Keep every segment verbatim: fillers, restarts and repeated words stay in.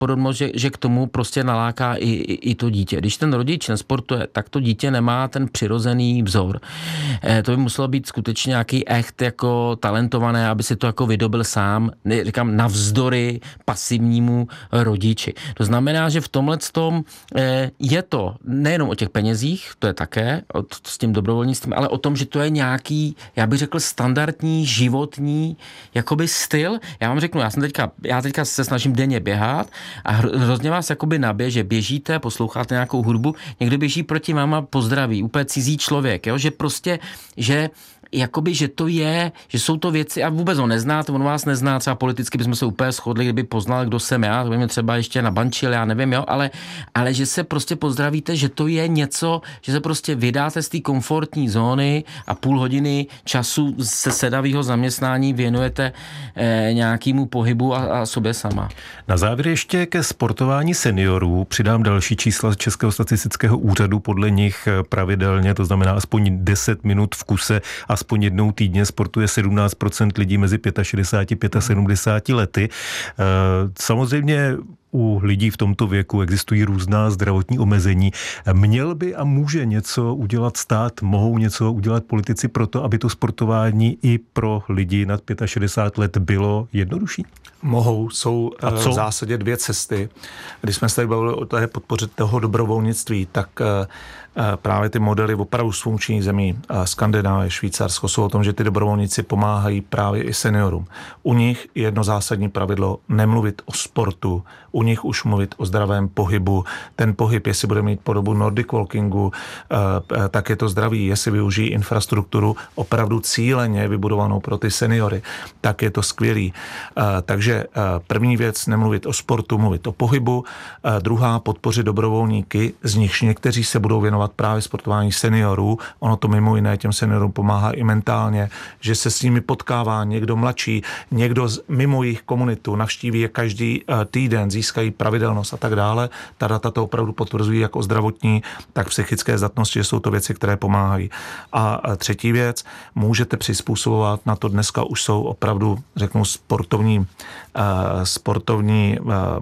podobnost, že, že k tomu prostě naláká i, i, i to dítě. Když ten rodič nesportuje, tak to dítě nemá ten přirozený vzor. E, to by muselo být skutečně nějaký echt jako talentované, aby si to jako vydobil sám, ne, říkám, navzdory pasivnímu rodiči. To znamená, že v tomhletom e, je to nejenom o těch penězích, to je také o, s tím dobrovolnictvím, ale o tom, že to je nějaký, já bych řekl, standardní životní jakoby styl. Já vám řeknu, já jsem teďka, já teďka se snažím denně běhat a hrozně vás jakoby nabije, že běžíte, posloucháte nějakou hudbu, někdo běží proti vám a pozdraví, úplně cizí člověk, jo? Že prostě, že jakoby, že to je, že jsou to věci a vůbec ho neznáte, on vás nezná, třeba politicky bychom se úplně shodli, kdyby poznal, kdo jsem já, to by mě třeba ještě nabančil, já nevím, jo, ale, ale že se prostě pozdravíte, že to je něco, že se prostě vydáte z té komfortní zóny a půl hodiny času se sedavého zaměstnání věnujete eh, nějakému pohybu a, a sobě sama. Na závěr ještě ke sportování seniorů přidám další čísla z Českého statistického úřadu, podle nich pravidelně, to znamená aspoň deset minut v kuse, aspoň jednou týdně sportuje sedmnáct procent lidí mezi šedesáti pěti a sedmdesáti lety. Samozřejmě u lidí v tomto věku existují různá zdravotní omezení. Měl by a může něco udělat stát, mohou něco udělat politici pro to, aby to sportování i pro lidi nad šedesát pět let bylo jednodušší? Mohou, jsou v zásadě dvě cesty. Když jsme se tady bavili o té podpořit toho dobrovolnictví, tak právě ty modely opravdu z funkčních zemí, Skandinávie, Švýcarsko, jsou o tom, že ty dobrovolníci pomáhají právě i seniorům. U nich je jedno zásadní pravidlo nemluvit o sportu, u nich už mluvit o zdravém pohybu. Ten pohyb, jestli bude mít podobu Nordic walkingu, tak je to zdravý, jestli využijí infrastrukturu opravdu cíleně vybudovanou pro ty seniory, tak je to skvělý. Takže první věc, nemluvit o sportu, mluvit o pohybu. Druhá, podpořit dobrovolníky, z nichž někteří se budou věnovat právě sportování seniorů. Ono to mimo jiné těm seniorům pomáhá i mentálně, že se s nimi potkává někdo mladší, někdo z, mimo jejich komunitu, navštíví je každý týden, získají pravidelnost a tak dále. Ta data to opravdu potvrzují jak o zdravotní, tak psychické zdatnosti, že jsou to věci, které pomáhají. A třetí věc, můžete přizpůsobovat, na to dneska už jsou opravdu, řeknu, sportovní sportovní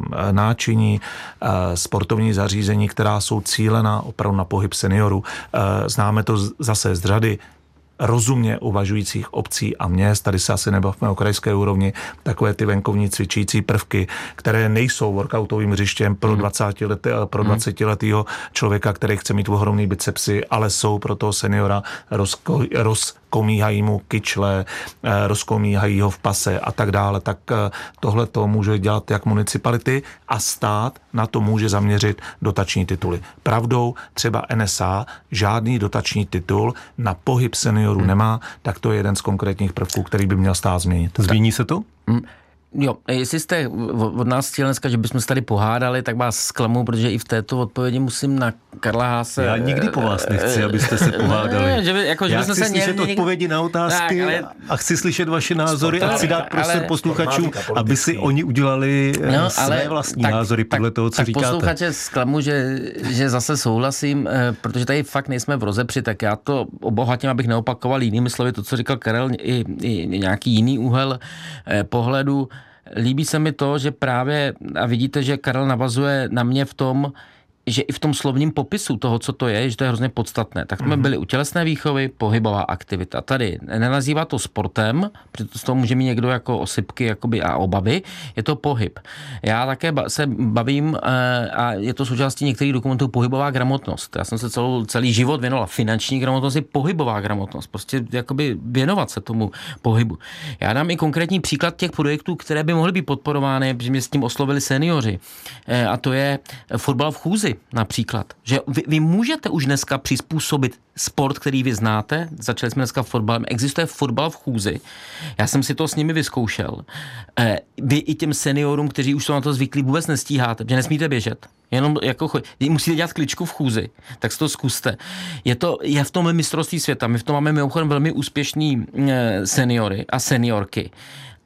náčiní, sportovní zařízení, která jsou cílená opravdu na pohyb seniorů. Známe to zase z řady rozumně uvažujících obcí a měst, tady se asi nebavíme o krajské úrovni, takové ty venkovní cvičící prvky, které nejsou workoutovým hřištěm pro dvacetiletého pro dvacetiletého člověka, který chce mít ohromný bicepsy, ale jsou pro toho seniora rozko, rozkomíhají mu kyčle, rozkomíhají ho v pase a tak dále. Tak tohle to může dělat jak municipality a stát na to může zaměřit dotační tituly. Pravdou třeba N S A žádný dotační titul na pohyb seniorů Hmm. nemá, tak to je jeden z konkrétních prvků, který by měl stát změnit. Změní se to? Hmm. Jo, jestli jste od nás chtěli dneska, že bychom se tady pohádali, tak vás zklamu, protože i v této odpovědi musím na Karla Haase... Já nikdy po vás nechci, abyste se pohádali. Ne, že by, jako, že Já chci se slyšet někdy... odpovědi na otázky tak, ale... a chci slyšet vaše názory a chci dát prostor ale... posluchačům, aby si oni udělali no, své ale... vlastní tak, názory podle tak, toho, co tak říkáte. Tak posluchače zklamu, že, že zase souhlasím, protože tady fakt nejsme v rozepři, tak já to obohatím, abych neopakoval jinými slovy to, co říkal Karel, i, i nějaký jiný úhel pohledu. Líbí se mi to, že právě, a vidíte, že Karel navazuje na mě v tom, že i v tom slovním popisu toho, co to je, že to je hrozně podstatné. Tak jsme mm-hmm. byli u tělesné výchovy, pohybová aktivita. Tady nenazývá to sportem, protože z toho může mít někdo jako osypky jakoby a obavy, je to pohyb. Já také se bavím a je to součástí některých dokumentů pohybová gramotnost. Já jsem se celou, celý život věnoval finanční gramotnosti, pohybová gramotnost. Prostě jakoby věnovat se tomu pohybu. Já dám i konkrétní příklad těch projektů, které by mohly být podporovány, protože mě s tím oslovili seniori. A to je fotbal v chůzi. Například, že vy, vy můžete už dneska přizpůsobit sport, který vy znáte, začali jsme dneska fotbalem, existuje fotbal v chůzi, já jsem si to s nimi vyzkoušel. E, vy i těm seniorům, kteří už jsou na to zvyklí, vůbec nestíháte, že nesmíte běžet, jenom jako chodí, musíte dělat kličku v chůzi, tak si to zkuste. Je to, je v tom mistrovství světa, my v tom máme mimochodem velmi úspěšný e, seniory a seniorky.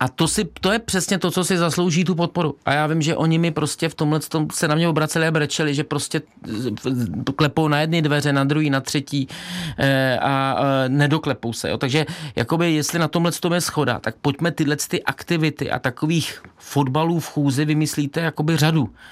A to, si, to je přesně to, co si zaslouží tu podporu. A já vím, že oni mi prostě v tomhle tom se na mě obraceli a brečeli, že prostě klepou na jedny dveře, na druhý, na třetí a, a nedoklepou se. Jo. Takže jakoby, jestli na tomhle tom je schoda, tak pojďme tyhle ty aktivity a takových fotbalů v chůzi vymyslíte jakoby řadu.